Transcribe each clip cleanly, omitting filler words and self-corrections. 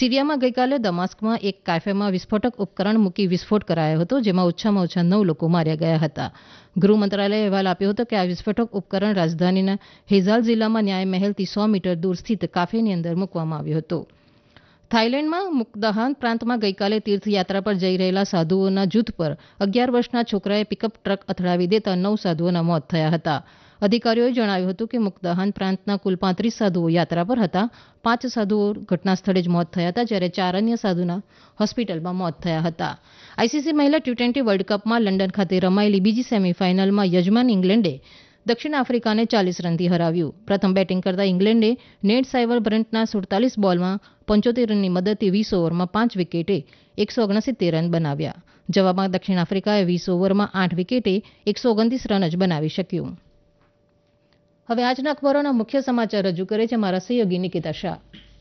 સિરિયામાં ગઈકાલે દમાસ્કસમાં એક કાફેમાં વિસ્ફોટક ઉપકરણ મૂકી વિસ્ફોટ કરાયો હતો, જેમાં ઓછામાં ઓછા 9 લોકો માર્યા ગયા હતા. ગૃહ મંત્રાલયે અહેવાલ આપ્યો હતો કે આ વિસ્ફોટક ઉપકરણ રાજધાનીના હેઝાલ જિલ્લામાં ન્યાય મહેલથી 100 મીટર દૂર સ્થિત કાફેની અંદર મૂકવામાં આવ્યો હતો. થાઈલેન્ડમાં મુકદાહાન પ્રાંતમાં ગઈકાલે તીર્થયાત્રા પર જઈ રહેલા સાધુઓના જૂથ પર 11 વર્ષના છોકરાએ પિકઅપ ટ્રક અથડાવી દેતા 9 સાધુઓના મોત થયા હતા. અધિકારીઓએ જણાવ્યું હતું કે મુકદાહાન પ્રાંતના કુલ 35 સાધુઓ યાત્રા પર હતા. 5 સાધુઓ ઘટના સ્થળે જ મોત થયા હતા, જ્યારે 4 અન્ય સાધુના હોસ્પિટલમાં મોત થયા હતા. આઈસીસી મહિલા ટી20 વર્લ્ડ કપમાં લંડન ખાતે રમાયેલી બીજી સેમીફાઇનલમાં યજમાન ઇંગ્લેન્ડે દક્ષિણ આફ્રિકાને 40 રનથી હરાવ્યું. પ્રથમ બેટિંગ કરતા ઇંગ્લેન્ડે નેટ સાયબરબ્રન્ટના 47 બોલમાં 75 રનની મદદથી 20 ઓવરમાં 5 વિકેટે 169 રન બનાવ્યા. જવાબમાં દક્ષિણ આફ્રિકાએ 20 ઓવરમાં 8 વિકેટે 129 રન જ બનાવી શક્યું. હવે આજના અખબારોના મુખ્ય સમાચાર રજૂ કરે છે મારા સહયોગી નિકિતા શાહ.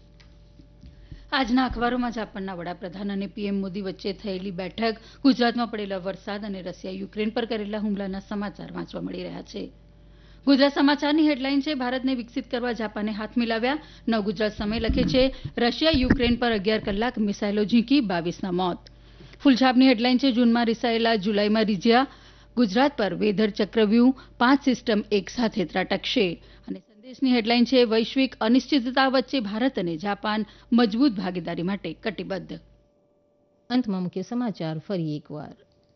આજના અખબારોમાં જાપાનના વડાપ્રધાન અને પીએમ મોદી વચ્ચે થયેલી બેઠક, ગુજરાતમાં પડેલા વરસાદ અને રશિયા યુક્રેન પર કરેલા હુમલાના સમાચાર વાંચવા મળી રહ્યા છે. ગુજરાત સમાચારની હેડલાઇન છે, ભારતને વિકસિત કરવા જાપાને હાથ મિલાવ્યા. નવ ગુજરાત સમય લખે છે, રશિયા યુક્રેન પર 11 કલાક મિસાઇલો ઝીંકી, 22ના મોત. ફૂલછાપની હેડલાઇન છે, જૂનમાં રિસાયેલા જુલાઈમાં રીઝ્યા, ગુજરાત પર વેધર ચક્રવ્યૂહ, 5 સિસ્ટમ એક સાથે ત્રાટકશે. અને સંદેશની હેડલાઇન છે, વૈશ્વિક અનિશ્ચિતતા વચ્ચે ભારત અને જાપાન મજબૂત ભાગીદારી માટે કટિબદ્ધ. અંતમાં મુખ્ય સમાચાર ફરી એકવાર.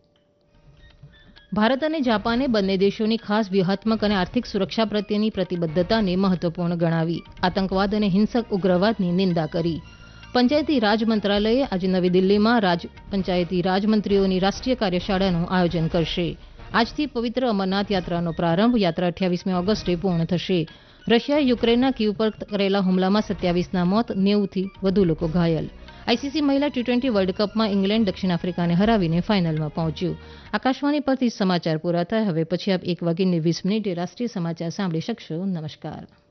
ભારત અને જાપાને બંને દેશોની ખાસ વ્યૂહાત્મક અને આર્થિક સુરક્ષા પ્રત્યેની પ્રતિબદ્ધતાને મહત્વપૂર્ણ ગણાવી. આતંકવાદ અને હિંસક ઉગ્રવાદની નિંદા કરી. પંચાયતી રાજ મંત્રાલયે આજે નવી દિલ્હીમાં પંચાયતી રાજ મંત્રીઓની રાષ્ટ્રીય કાર્યશાળાનું આયોજન કરશે. આજથી પવિત્ર અમરનાથ યાત્રાનો પ્રારંભ. યાત્રા 28મી ઓગસ્ટે પૂર્ણ થશે. રશિયાએ યુક્રેનના કીવ પર કરેલા હુમલામાં 27ના મોત, 90થી વધુ લોકો ઘાયલ. આઈસીસી મહિલા ટી20 વર્લ્ડ કપમાં ઇંગ્લેન્ડ દક્ષિણ આફ્રિકાને હરાવીને ફાઇનલમાં પહોંચ્યું. આકાશવાણી પરથી સમાચાર પૂરા થયા. હવે પછી આપ 1:20 રાષ્ટ્રીય સમાચાર સાંભળી શકશો. નમસ્કાર.